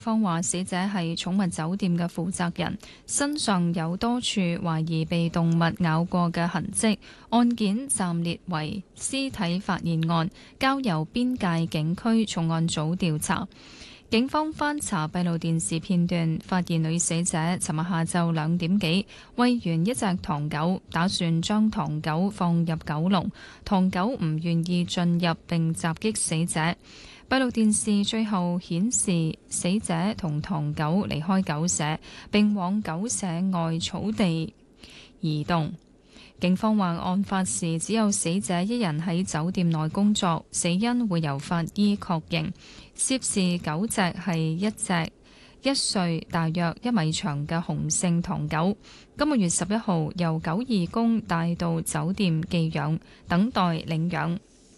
方話死者係寵物酒店嘅負責人，身上有多處懷疑被動物咬過嘅痕跡，案件暫列為屍體發現案，交由邊界警區重案組調查。警方翻查閉路電視片段，發現女死者尋日下晝2點幾餵完一隻唐狗，打算將唐狗放入狗籠，唐狗唔願意進入並襲擊死者。閉路電視最後顯示死者同唐狗離開狗舍，並往狗舍外草地移動。警方話案發時只有死者一人喺酒店內工作，死因會由法醫確認。涉事狗隻係一隻1歲大約1米長嘅雄性唐狗，今個月11號由狗義工帶到酒店寄養，等待領養。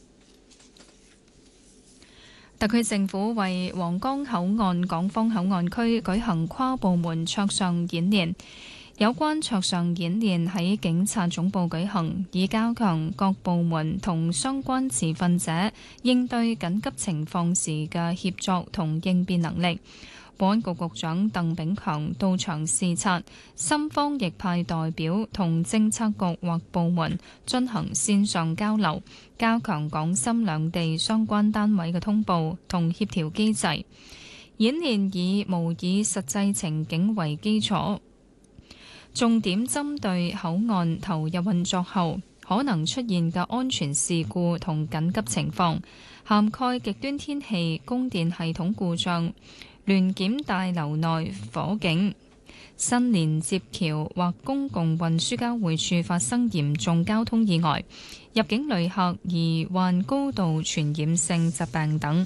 特區政府為皇崗口岸港方口岸區舉行跨部門桌上演練，有關桌上演練喺警察總部舉行，以加強各部門同相關持份者應對緊急情況時嘅協作同應變能力。保安局局長鄧炳強到場視察，深方亦派代表同政策局或部門進行線上交流，加強港深兩地相關單位嘅通報同協調機制。演練以模擬實際情景為基礎，重點針對口岸投入運作後可能出現嘅安全事故同緊急情況，涵蓋極端天氣、供電系統故障、聯檢大樓內火警、新連接橋或公共運輸交匯處發生嚴重交通意外、入境旅客疑患高度傳染性疾病等。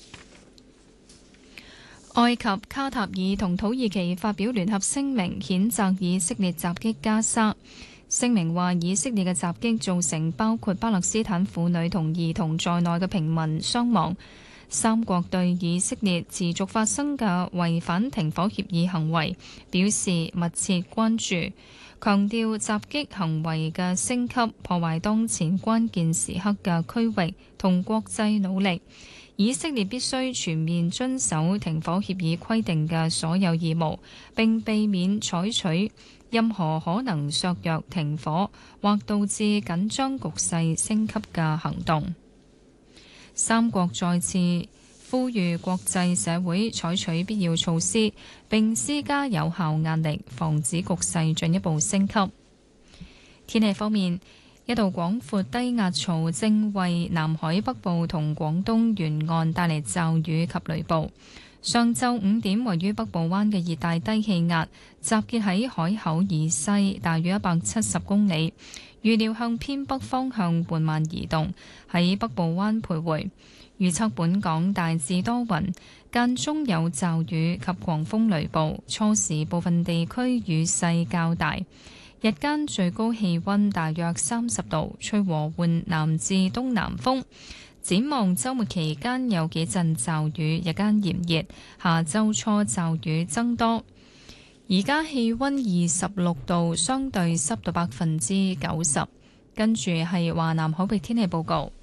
埃及、卡塔爾同土耳其發表聯合聲明，譴責以色列襲擊加沙。聲明話，以色列嘅襲擊造成包括巴勒斯坦婦女同兒童在內嘅平民傷亡。三國對以色列持續發生嘅違反停火協議行為表示密切關注，強調襲擊行為嘅升級破壞當前關鍵時刻嘅區域同國際努力。以色列必須全面遵守停火協議規定嘅所有義務，並避免採取任何可能削弱停火或導致緊張局勢升級嘅行動。三國再次呼籲國際社會採取必要措施，並施加有效壓力，防止局勢進一步升級。天氣方面，一道廣闊低壓槽正為南海北部同廣東沿岸帶嚟驟雨及雷暴。上晝5點，位於北部灣嘅熱帶低氣壓集結喺海口以西大約170公里，預料向偏北方向緩慢移動，喺北部灣徘徊。預測本港大致多雲，間中有驟雨及狂風雷暴，初時部分地區雨勢較大。日間最高氣溫大約30度，吹和緩南至東南風。展望週末期間有幾陣驟雨，日間炎熱，下週初驟雨增多。而家氣溫26度，相對濕度90%。跟住係華南海域天氣報告。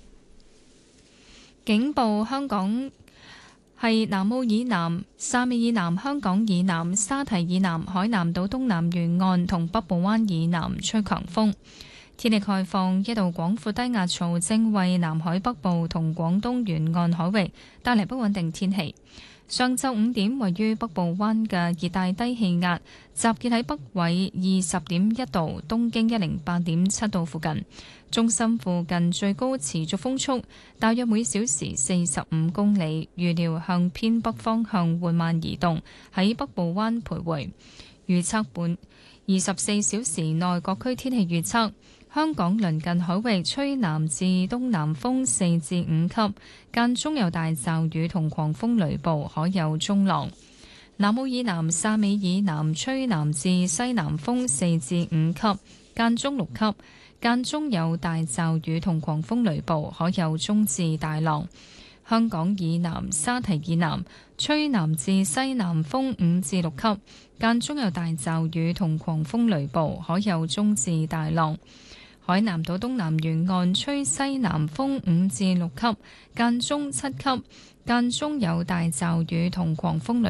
警報：香港係南澳以南、汕尾以南、香港以南、沙堤以南、海南島東南沿岸同北部灣以南吹強風。天氣概況：一道廣闊低壓槽正為南海北部同廣東沿岸海域帶嚟不穩定天氣。上晝5點，位於北部灣嘅熱帶低氣壓集結喺北緯20.1度、東經108.7度附近。中心附近最高持續風速大約每小時45公里，預料向偏北方向緩慢移動，喺北部灣徘徊。預測本24小時內各區天氣預測：香港鄰近海域吹南至東南風4至5級，間中有大驟雨同狂風雷暴，海有中浪。南澳以南、汕尾以南吹南至西南風4至5級，間中6級，間中有大驟雨同狂風雷暴，海有中至大浪。香港以南、沙堤以南吹南至西南風5至6級，間中有大驟雨同狂風雷暴，海有中至大浪。海南島東南沿岸吹西南風5至6級，間中7級，間中有大驟雨同狂風雷暴。